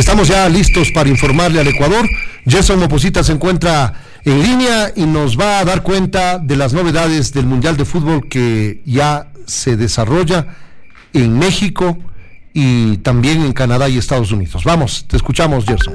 Estamos ya listos para informarle al Ecuador. Gerson Moposita se encuentra en línea y nos va a dar cuenta de las novedades del Mundial de Fútbol que ya se desarrolla en México y también en Canadá y Estados Unidos. Vamos, te escuchamos, Gerson.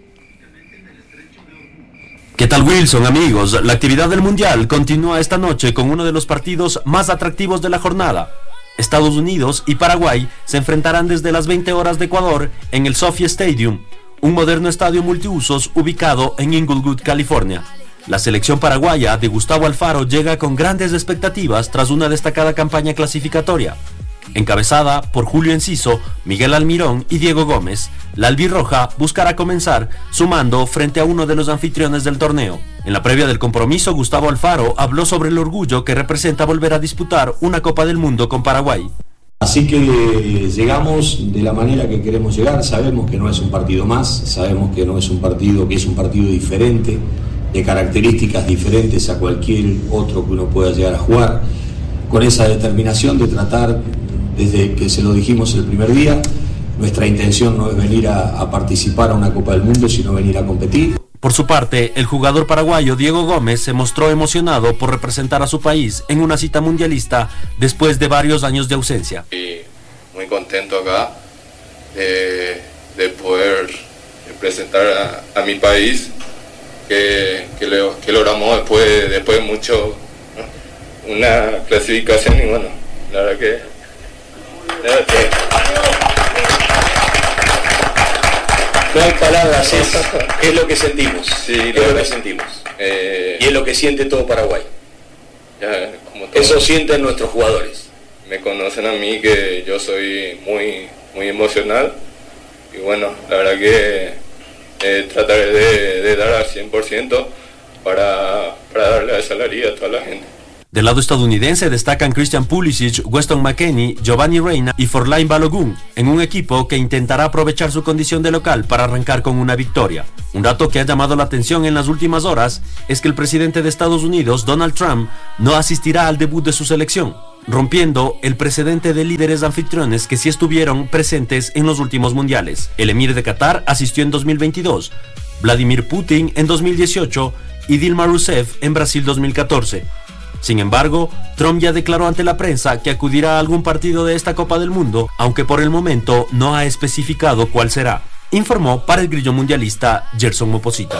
¿Qué tal, Wilson, amigos? La actividad del Mundial continúa esta noche con uno de los partidos más atractivos de la jornada. Estados Unidos y Paraguay se enfrentarán desde las 20 horas de Ecuador en el SoFi Stadium, un moderno estadio multiusos ubicado en Inglewood, California. La selección paraguaya de Gustavo Alfaro llega con grandes expectativas tras una destacada campaña clasificatoria. Encabezada por Julio Enciso, Miguel Almirón y Diego Gómez, la albirroja buscará comenzar sumando frente a uno de los anfitriones del torneo. En la previa del compromiso, Gustavo Alfaro habló sobre el orgullo que representa volver a disputar una Copa del Mundo con Paraguay. Así que llegamos de la manera que queremos llegar. Sabemos que no es un partido más, sabemos que no es un partido, que es un partido diferente, de características diferentes a cualquier otro que uno pueda llegar a jugar, con esa determinación de tratar, desde que se lo dijimos el primer día, nuestra intención no es venir a participar a una Copa del Mundo, sino venir a competir. Por su parte, el jugador paraguayo Diego Gómez se mostró emocionado por representar a su país en una cita mundialista después de varios años de ausencia. Y muy contento acá de poder representar a mi país, que logramos después de mucho, ¿no? Una clasificación, y bueno, la verdad que no hay palabras, es lo que sentimos. Sí, es lo que sentimos. Y es lo que siente todo Paraguay. Ya, como todo, eso sienten nuestros jugadores. Me conocen a mí, que yo soy muy emocional. Y bueno, la verdad que trataré de dar al 100% para darle esa alegría a toda la gente. Del lado estadounidense destacan Christian Pulisic, Weston McKennie, Giovanni Reina y Forlán Balogun, en un equipo que intentará aprovechar su condición de local para arrancar con una victoria. Un dato que ha llamado la atención en las últimas horas es que el presidente de Estados Unidos, Donald Trump, no asistirá al debut de su selección, rompiendo el precedente de líderes anfitriones que sí estuvieron presentes en los últimos mundiales. El emir de Qatar asistió en 2022, Vladimir Putin en 2018 y Dilma Rousseff en Brasil 2014. Sin embargo, Trump ya declaró ante la prensa que acudirá a algún partido de esta Copa del Mundo, aunque por el momento no ha especificado cuál será. Informó para el Grillo Mundialista Gerson Moposita.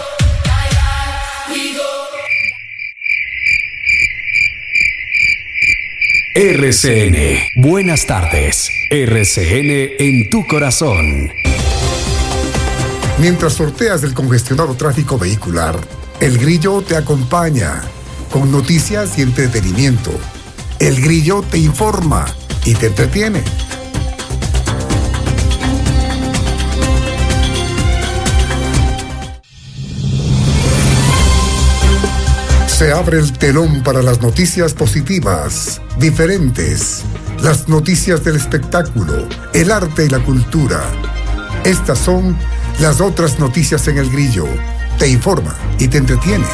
RCN, buenas tardes. RCN en tu corazón. Mientras sorteas el congestionado tráfico vehicular, El Grillo te acompaña con noticias y entretenimiento. El Grillo te informa y te entretiene. Se abre el telón para las noticias positivas, diferentes, las noticias del espectáculo, el arte y la cultura. Estas son las otras noticias en El Grillo. Te informa y te entretiene.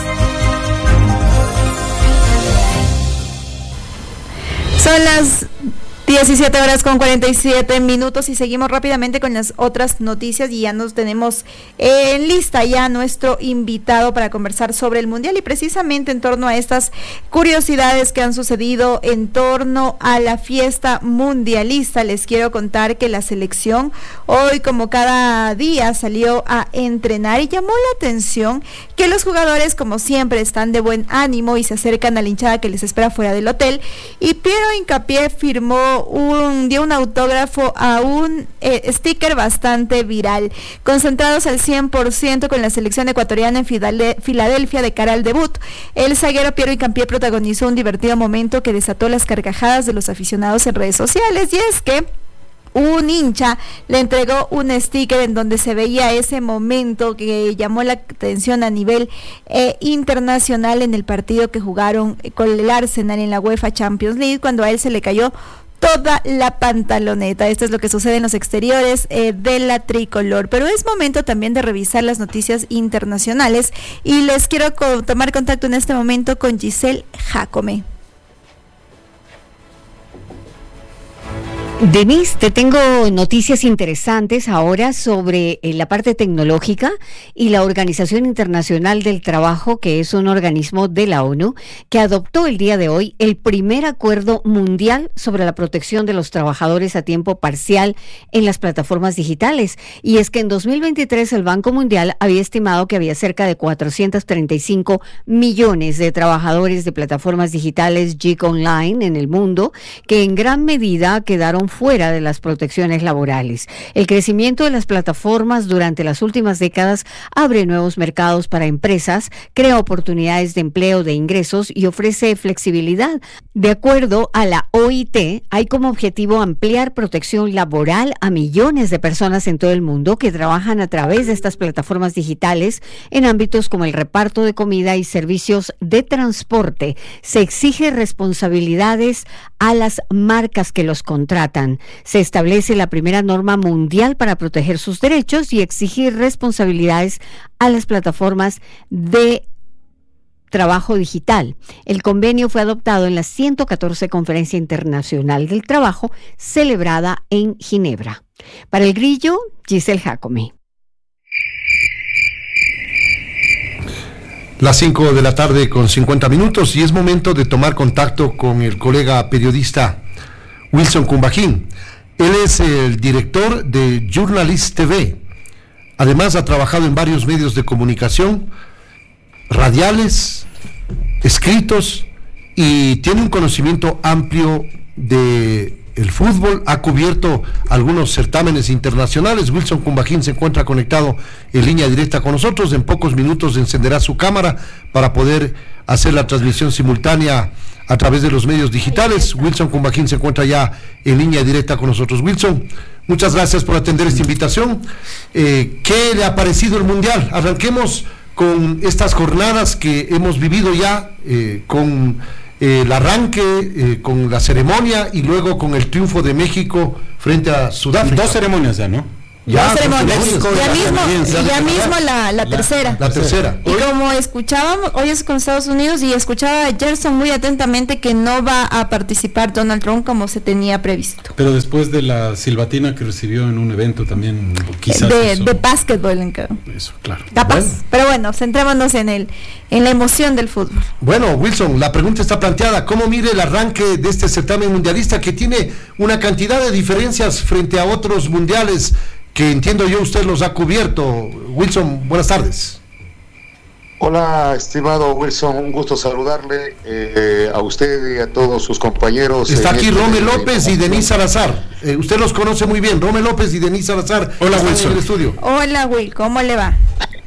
Son las 17 horas con 47 minutos y seguimos rápidamente con las otras noticias y ya nos tenemos en lista ya nuestro invitado para conversar sobre el Mundial y precisamente en torno a estas curiosidades que han sucedido en torno a la fiesta mundialista. Les quiero contar que la selección hoy, como cada día, salió a entrenar y llamó la atención que los jugadores, como siempre, están de buen ánimo y se acercan a la hinchada que les espera fuera del hotel, y Piero Hincapié dio un autógrafo a un sticker bastante viral. Concentrados al 100% con la selección ecuatoriana en Filadelfia de cara al debut, el zaguero Piero Hincapié protagonizó un divertido momento que desató las carcajadas de los aficionados en redes sociales, y es que un hincha le entregó un sticker en donde se veía ese momento que llamó la atención a nivel internacional en el partido que jugaron con el Arsenal en la UEFA Champions League, cuando a él se le cayó toda la pantaloneta. Esto es lo que sucede en los exteriores de la tricolor. Pero es momento también de revisar las noticias internacionales y les quiero tomar contacto en este momento con Giselle Jacome. Denise, te tengo noticias interesantes ahora sobre la parte tecnológica y la Organización Internacional del Trabajo, que es un organismo de la ONU, que adoptó el día de hoy el primer acuerdo mundial sobre la protección de los trabajadores a tiempo parcial en las plataformas digitales. Y es que en 2023 el Banco Mundial había estimado que había cerca de 435 millones de trabajadores de plataformas digitales gig online en el mundo, que en gran medida quedaron fuera de las protecciones laborales. El crecimiento de las plataformas durante las últimas décadas abre nuevos mercados para empresas, crea oportunidades de empleo, de ingresos y ofrece flexibilidad. De acuerdo a la OIT, hay como objetivo ampliar protección laboral a millones de personas en todo el mundo que trabajan a través de estas plataformas digitales en ámbitos como el reparto de comida y servicios de transporte. Se exige responsabilidades a las marcas que los contratan. Se establece la primera norma mundial para proteger sus derechos y exigir responsabilidades a las plataformas de trabajo digital. El convenio fue adoptado en la 114 Conferencia Internacional del Trabajo, celebrada en Ginebra. Para El Grillo, Giselle Jacome. Las 5 de la tarde con 50 minutos y es momento de tomar contacto con el colega periodista Wilson Cumbajín. Él es el director de Journalist TV. Además ha trabajado en varios medios de comunicación, radiales, escritos, y tiene un conocimiento amplio de el fútbol. Ha cubierto algunos certámenes internacionales. Wilson Cumbajín se encuentra conectado en línea directa con nosotros. En pocos minutos encenderá su cámara para poder hacer la transmisión simultánea a través de los medios digitales. Wilson Cumbajín se encuentra ya en línea directa con nosotros. Wilson, muchas gracias por atender esta invitación. ¿Qué le ha parecido el Mundial? Arranquemos con estas jornadas que hemos vivido ya, con el arranque, con la ceremonia y luego con el triunfo de México frente a Sudáfrica. 2 ceremonias ya, ¿no? Ya mismo la tercera. La tercera. Y como escuchábamos, hoy es con Estados Unidos, y escuchaba a Gerson muy atentamente que no va a participar Donald Trump como se tenía previsto. Pero después de la silbatina que recibió en un evento también, quizás de básquetbol, eso, claro. Capaz. Bueno. Pero bueno, centrémonos en la emoción del fútbol. Bueno, Wilson, la pregunta está planteada. ¿Cómo mire el arranque de este certamen mundialista que tiene una cantidad de diferencias frente a otros mundiales que entiendo yo usted los ha cubierto? Wilson, buenas tardes. Hola, estimado Wilson, un gusto saludarle a usted y a todos sus compañeros. Está aquí Rommel López y Denise Salazar. Usted los conoce muy bien, Rommel López y Denise Salazar. Hola, Wilson. En el estudio. Hola, Will, ¿cómo le va?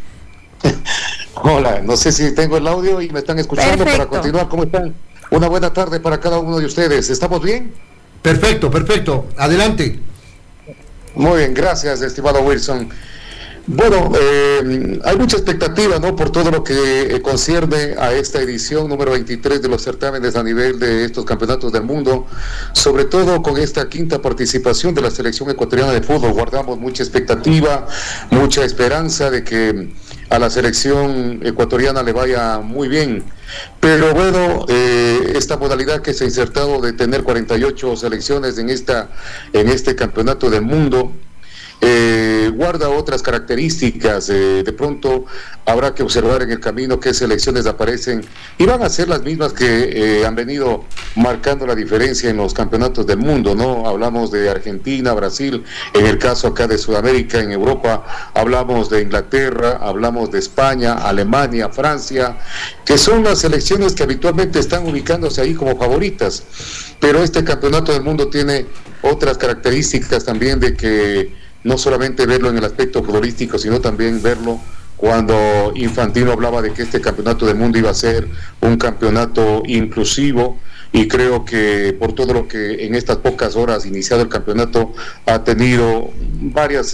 Hola, no sé si tengo el audio y me están escuchando. Perfecto. Para continuar. ¿Cómo están? Una buena tarde para cada uno de ustedes. ¿Estamos bien? Perfecto. Adelante. Muy bien, gracias, estimado Wilson. Bueno, hay mucha expectativa, ¿no?, por todo lo que concierne a esta edición número 23 de los certámenes a nivel de estos campeonatos del mundo, sobre todo con esta quinta participación de la selección ecuatoriana de fútbol. Guardamos mucha expectativa, mucha esperanza de que a la selección ecuatoriana le vaya muy bien. Pero bueno, esta modalidad que se ha insertado de tener 48 selecciones en este campeonato del mundo, guarda otras características. De pronto habrá que observar en el camino qué selecciones aparecen y van a ser las mismas que han venido marcando la diferencia en los campeonatos del mundo, ¿no? Hablamos de Argentina, Brasil, en el caso acá de Sudamérica, en Europa hablamos de Inglaterra, hablamos de España, Alemania, Francia, que son las selecciones que habitualmente están ubicándose ahí como favoritas. Pero este campeonato del mundo tiene otras características también, de que no solamente verlo en el aspecto futbolístico, sino también verlo cuando Infantino hablaba de que este campeonato del mundo iba a ser un campeonato inclusivo, y creo que por todo lo que en estas pocas horas iniciado el campeonato ha tenido varios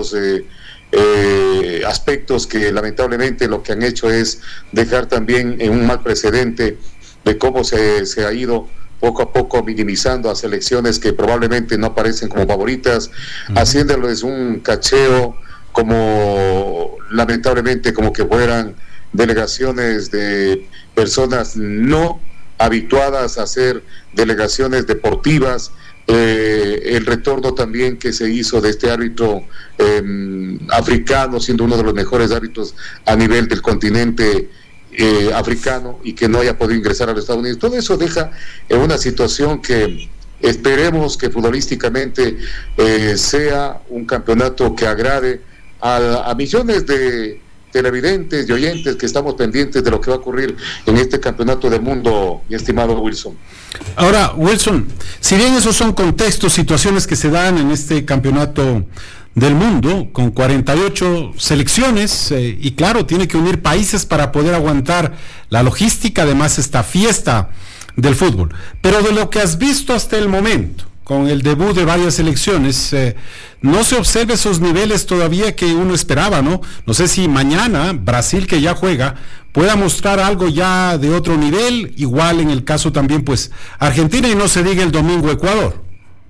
aspectos que lamentablemente lo que han hecho es dejar también en un mal precedente de cómo se ha ido poco a poco minimizando a selecciones que probablemente no aparecen como favoritas, haciéndoles un cacheo como lamentablemente como que fueran delegaciones de personas no habituadas a hacer delegaciones deportivas, el retorno también que se hizo de este árbitro africano, siendo uno de los mejores árbitros a nivel del continente africano, y que no haya podido ingresar a los Estados Unidos. Todo eso deja en una situación que esperemos que futbolísticamente sea un campeonato que agrade a millones de televidentes y oyentes que estamos pendientes de lo que va a ocurrir en este campeonato del mundo, mi estimado Wilson. Ahora, Wilson, si bien esos son contextos, situaciones que se dan en este campeonato del mundo, con 48 selecciones, y claro, tiene que unir países para poder aguantar la logística, además esta fiesta del fútbol. Pero de lo que has visto hasta el momento, con el debut de varias selecciones, no se observa esos niveles todavía que uno esperaba, ¿no? No sé si mañana Brasil, que ya juega, pueda mostrar algo ya de otro nivel, igual en el caso también, pues, Argentina, y no se diga el domingo Ecuador.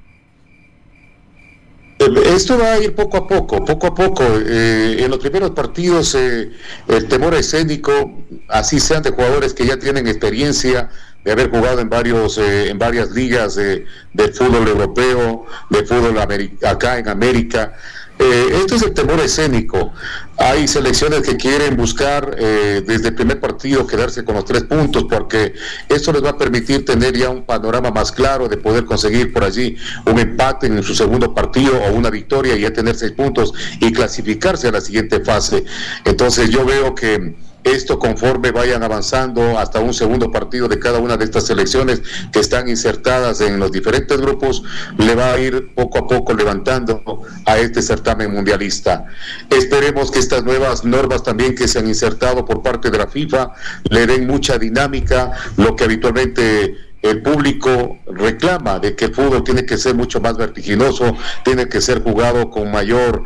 Esto va a ir poco a poco. En los primeros partidos el temor escénico, así sean de jugadores que ya tienen experiencia de haber jugado en varias ligas del fútbol europeo, de fútbol acá en América. Esto es el temor escénico. Hay selecciones que quieren buscar desde el primer partido quedarse con los 3 puntos, porque esto les va a permitir tener ya un panorama más claro de poder conseguir por allí un empate en su segundo partido o una victoria y ya tener 6 puntos y clasificarse a la siguiente fase. Entonces yo veo que esto, conforme vayan avanzando hasta un segundo partido de cada una de estas selecciones que están insertadas en los diferentes grupos, le va a ir poco a poco levantando a este certamen mundialista. Esperemos que estas nuevas normas también que se han insertado por parte de la FIFA le den mucha dinámica, lo que habitualmente el público reclama, de que el fútbol tiene que ser mucho más vertiginoso, tiene que ser jugado con mayor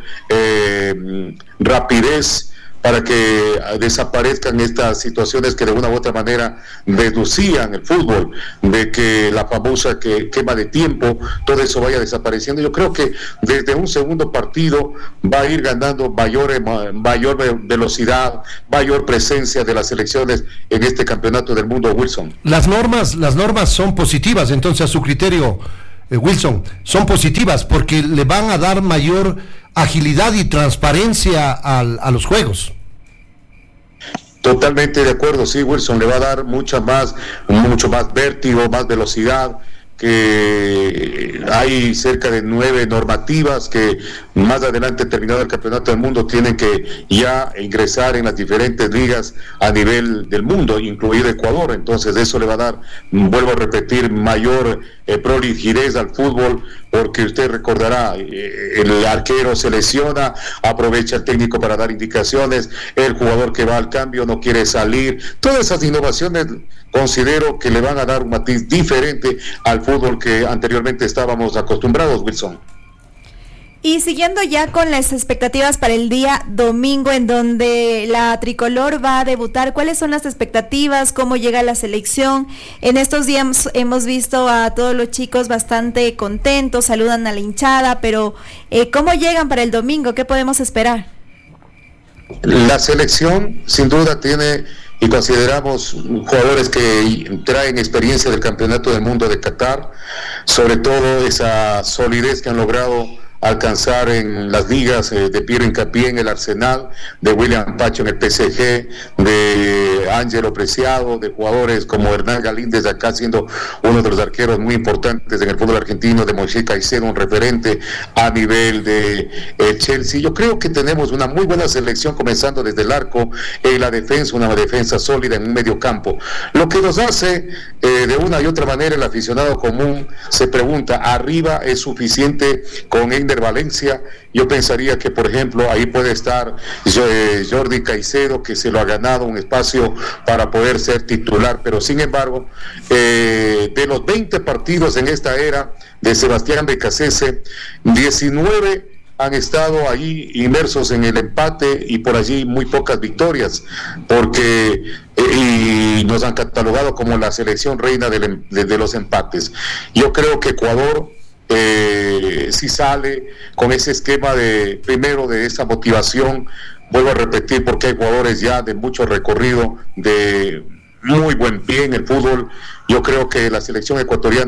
rapidez, para que desaparezcan estas situaciones que de una u otra manera reducían el fútbol, de que la famosa quema de tiempo, todo eso vaya desapareciendo. Yo creo que desde un segundo partido va a ir ganando mayor velocidad, mayor presencia de las selecciones en este campeonato del mundo, Wilson. Las normas son positivas, entonces, a su criterio, Wilson, son positivas porque le van a dar mayor agilidad y transparencia a los juegos. Totalmente de acuerdo, sí, Wilson, le va a dar mucho más vértigo, más velocidad, que hay cerca de 9 normativas que más adelante, terminado el campeonato del mundo, tienen que ya ingresar en las diferentes ligas a nivel del mundo, incluido Ecuador. Entonces eso le va a dar, vuelvo a repetir, mayor prolijidez al fútbol, porque usted recordará, el arquero se lesiona, aprovecha el técnico para dar indicaciones, el jugador que va al cambio no quiere salir. Todas esas innovaciones considero que le van a dar un matiz diferente al fútbol que anteriormente estábamos acostumbrados, Wilson. Y siguiendo ya con las expectativas para el día domingo, en donde la tricolor va a debutar, ¿cuáles son las expectativas? ¿Cómo llega la selección? En estos días hemos visto a todos los chicos bastante contentos, saludan a la hinchada, pero ¿cómo llegan para el domingo? ¿Qué podemos esperar? La selección sin duda tiene, y consideramos, jugadores que traen experiencia del Campeonato del Mundo de Qatar, sobre todo esa solidez que han logrado alcanzar en las ligas, de Piero Hincapié en el Arsenal, de William Pacho en el PSG, de Ángelo Preciado, de jugadores como Hernán Galíndez, acá siendo uno de los arqueros muy importantes en el fútbol argentino, de Moisés Caicedo, un referente a nivel de Chelsea. Yo creo que tenemos una muy buena selección, comenzando desde el arco, la defensa, una defensa sólida en un medio campo. Lo que nos hace, de una y otra manera, el aficionado común se pregunta, ¿arriba es suficiente con Ender Valencia? Yo pensaría que, por ejemplo, ahí puede estar Jordi Caicedo, que se lo ha ganado un espacio para poder ser titular, pero sin embargo, de los 20 partidos en esta era de Sebastián Becasese, 19 han estado ahí inmersos en el empate y por allí muy pocas victorias, porque y nos han catalogado como la selección reina de los empates. Yo creo que Ecuador si sale con ese esquema de esa motivación, vuelvo a repetir, porque hay jugadores ya de mucho recorrido, de muy buen pie en el fútbol. Yo creo que la selección ecuatoriana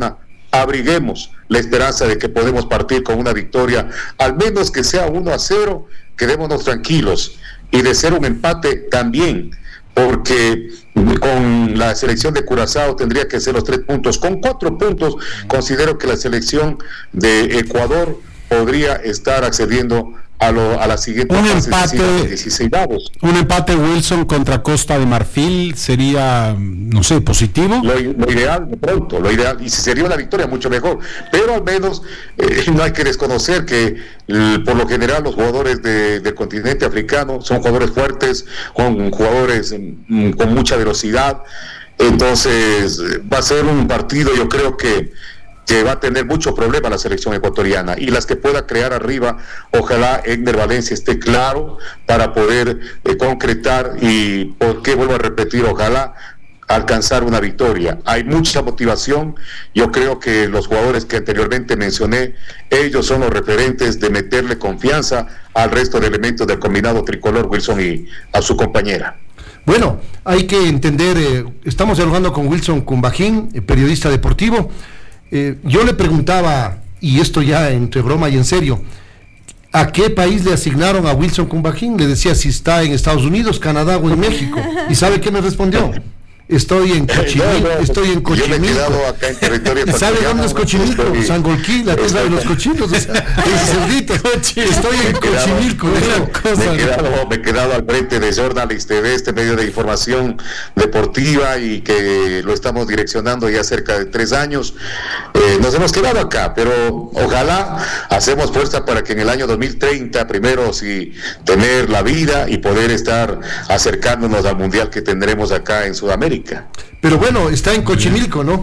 abriguemos la esperanza de que podemos partir con una victoria, al menos que sea 1-0, quedémonos tranquilos, y de ser un empate también, porque con la selección de Curazao tendría que ser los 3 puntos. Con 4 puntos considero que la selección de Ecuador podría estar accediendo a la siguiente fase, de 16avos. Un empate, Wilson, contra Costa de Marfil sería, no sé, positivo. Lo ideal, de pronto, lo ideal, y si sería una victoria mucho mejor, pero al menos no hay que desconocer que por lo general los jugadores del continente africano son jugadores fuertes, con jugadores con mucha velocidad. Entonces va a ser un partido, yo creo que va a tener mucho problema la selección ecuatoriana, y las que pueda crear arriba, ojalá Egner Valencia esté claro para poder concretar, y porque vuelvo a repetir, ojalá alcanzar una victoria. Hay mucha motivación. Yo creo que los jugadores que anteriormente mencioné, ellos son los referentes de meterle confianza al resto de elementos del combinado tricolor, Wilson, y a su compañera. Bueno, hay que entender, estamos dialogando con Wilson Cumbajín, periodista deportivo. Yo le preguntaba, y esto ya entre broma y en serio, ¿a qué país le asignaron a Wilson Cumbajín? Le decía si está en Estados Unidos, Canadá o en México. ¿Y sabe qué me respondió? Estoy en Cochimilco. Estoy en Cochimilco. Yo me he quedado acá en territorio ecuatoriano. ¿Sabe dónde es Cochimilco? Sangolquí, la tierra de los cochinos. O sea, el cerdito. Estoy en Cochimilco. Me he quedado al frente de Journalist TV, este medio de información deportiva, y que lo estamos direccionando ya cerca de 3 años. Nos hemos quedado acá, pero ojalá hacemos fuerza para que en el año 2030, primero, sí, tener la vida y poder estar acercándonos al mundial que tendremos acá en Sudamérica. Pero bueno, está en Cochimilco, ¿no?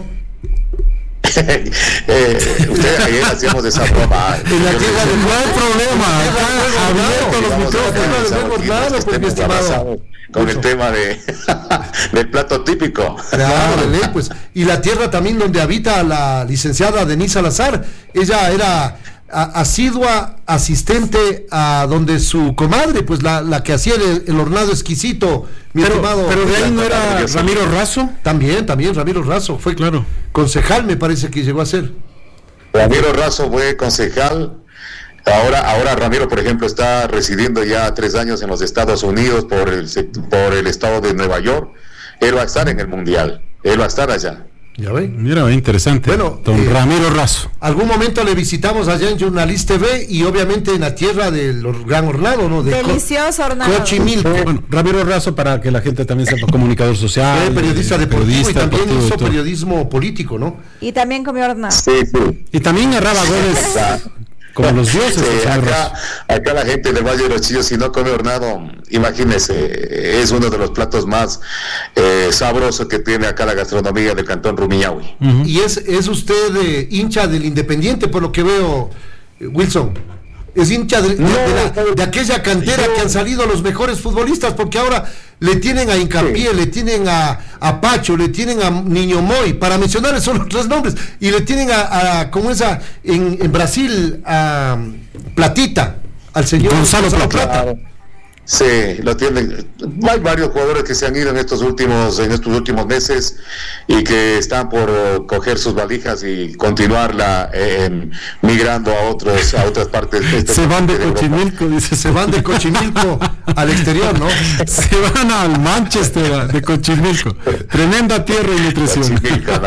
Ustedes ayer hacíamos esa broma. En la tierra no hay problema. Acá abierto los micrófonos, pues mi estimado. Con el tema del plato típico. Claro, pues. Y la tierra también donde habita la licenciada Denise Salazar. Ella era asidua asistente a donde su comadre, pues la que hacía el hornado exquisito, estimado. Pero de ahí no era Ramiro Razo. También Ramiro Razo fue, claro, concejal, me parece que llegó a ser. Ramiro Razo fue concejal. Ahora Ramiro, por ejemplo, está residiendo ya 3 años en los Estados Unidos por el estado de Nueva York. Él va a estar en el mundial, él va a estar allá. Ya ve. Mira, interesante. Bueno, don Ramiro Razo. Algún momento le visitamos allá en Journalist TV, y obviamente en la tierra del gran hornado, ¿no? Delicioso hornado. Cochimilco. Bueno, Ramiro Razo, para que la gente también sepa, comunicador social, periodista deportivo, y también deportivo, hizo periodismo político, ¿no? Y también comió hornado. Sí. Y también agarraba goles como los dioses. Sí, acá la gente del Valle de los Chillos, si no come hornado, imagínese, es uno de los platos más sabrosos que tiene acá la gastronomía del Cantón Rumiñahui. Y es usted hincha del Independiente, por lo que veo, Wilson. Es hincha de aquella cantera que han salido los mejores futbolistas, porque ahora le tienen a Hincapié, le tienen a Pacho, le tienen a Niño Moy, para mencionarles solo los 3 nombres, y le tienen como esa en Brasil, a Platita, al señor Gonzalo Plata. Sí, lo tienen. Hay varios jugadores que se han ido en estos últimos meses, y que están por coger sus valijas y continuarla migrando a otras partes. Se van de Cochimilco, dice. Se van de Cochimilco al exterior, ¿no? Se van al Manchester de Cochimilco. Tremenda tierra y nutrición.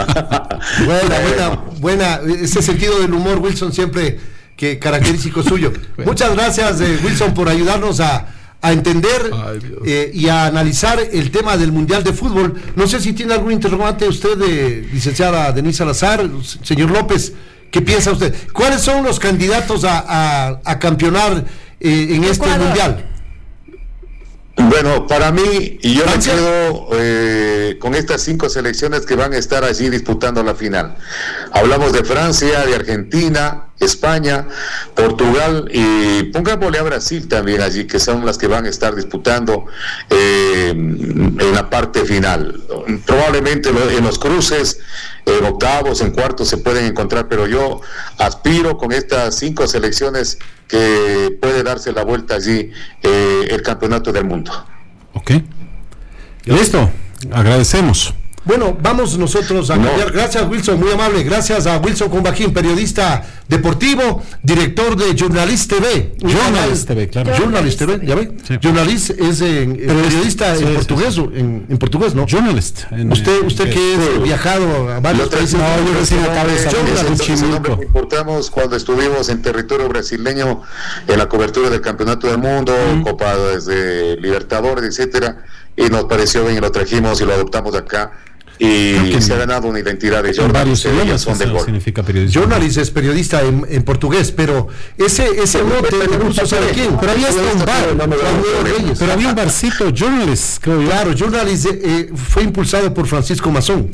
Buena. Ese sentido del humor, Wilson, siempre que característico suyo. Muchas gracias, Wilson, por ayudarnos a entender y a analizar el tema del Mundial de Fútbol. No sé si tiene algún interrogante usted, licenciada Denise Salazar, señor López, ¿qué piensa usted? ¿Cuáles son los candidatos a campeonar en este Mundial? Bueno, para mí, y yo me quedo con estas 5 selecciones que van a estar allí disputando la final. Hablamos de Francia, de Argentina, España, Portugal, y pongámosle a Brasil también allí, que son las que van a estar disputando en la parte final. Probablemente en los cruces, en octavos, en cuartos se pueden encontrar, pero yo aspiro con estas 5 selecciones que puede darse la vuelta allí el campeonato del mundo. Ok. Listo, agradecemos. Bueno, vamos nosotros a cambiar. Gracias, Wilson, muy amable. Gracias a Wilson Combajín, periodista deportivo, director de Journalist TV. Journalist TV, claro. Journalist TV, ¿ya ve? Sí. Journalist es periodista en portugués, sí. En portugués, ¿no? Journalist. Usted que es viajado a varios países. No, yo recién acabo de importamos cuando estuvimos en territorio brasileño en la cobertura del Campeonato del Mundo, Copa desde Libertadores, etcétera, y nos pareció bien y lo trajimos y lo adoptamos acá. Y se ha ganado una identidad de Journalist. Significa periodista. Journalist es periodista en portugués, pero ese mote le puso, ¿sabe quién? Pero había hasta un bar, pero había un barcito, Journalist, creo yo. Claro, Journalist fue impulsado por Francisco Mazón.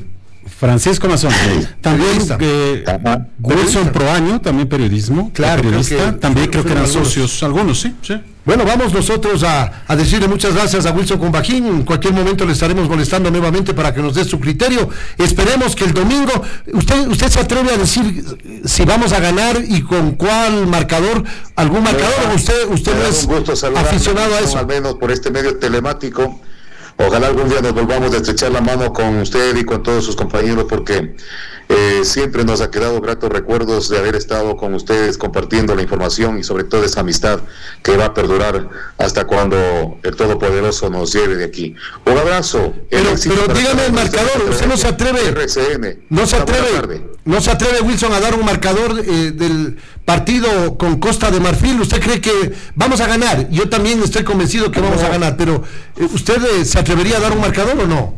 También Wilson Proaño, también periodismo, claro, periodista, también creo que eran socios, algunos, sí. Bueno, vamos nosotros a decirle muchas gracias a Wilson Combajín. En cualquier momento le estaremos molestando nuevamente para que nos dé su criterio. Esperemos que el domingo, usted se atreve a decir si vamos a ganar y con cuál marcador, algún marcador, o usted no es aficionado a eso. Al menos por este medio telemático. Ojalá algún día nos volvamos a estrechar la mano con usted y con todos sus compañeros, porque siempre nos ha quedado gratos recuerdos de haber estado con ustedes compartiendo la información y sobre todo esa amistad que va a perdurar hasta cuando el Todopoderoso nos lleve de aquí. Un abrazo. Pero dígame el marcador, usted no se atreve. RCN. No se atreve, Wilson, a dar un marcador del partido con Costa de Marfil. ¿Usted cree que vamos a ganar? Yo también estoy convencido que vamos a ganar, pero ¿usted se atrevería a dar un marcador o no?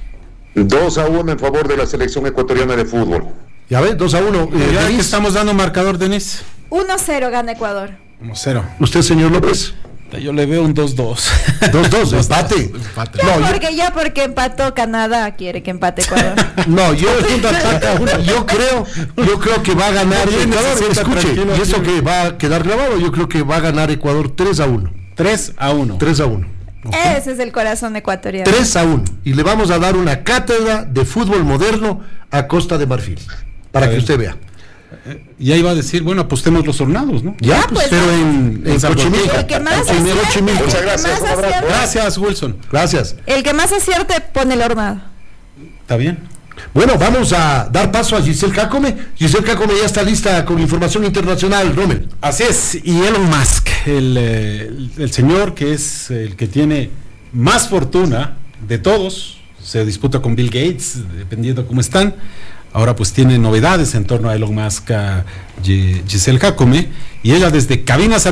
2-1 en favor de la selección ecuatoriana de fútbol. Ya ves, 2-1. ¿Ya que estamos dando marcador, Denis? 1-0 gana Ecuador. 1-0. ¿Usted, señor López? Yo le veo un 2-2. 2-2, empate. Porque empató Canadá, quiere que empate Ecuador. No, yo creo que va a ganar Ecuador. Escuche, y eso que va a quedar grabado, yo creo que va a ganar Ecuador 3-1. 3-1. Okay. Ese es el corazón ecuatoriano. 3-1. Y le vamos a dar una cátedra de fútbol moderno a Costa de Marfil, para que usted vea. Ya iba a decir, bueno, apostemos los hornados, ¿no? Ya, pues, pero en Xochimilco. El que más acierte. Muchas gracias. Gracias, Wilson. Gracias. El que más acierte pone el hornado. Está bien. Bueno, vamos a dar paso a Giselle Jacome. Giselle Jacome ya está lista con información internacional, Rommel. Así es, y Elon Musk, el señor que es el que tiene más fortuna de todos, se disputa con Bill Gates, dependiendo cómo están. Ahora pues tiene novedades en torno a Elon Musk, Giselle Jacome, y ella desde cabinas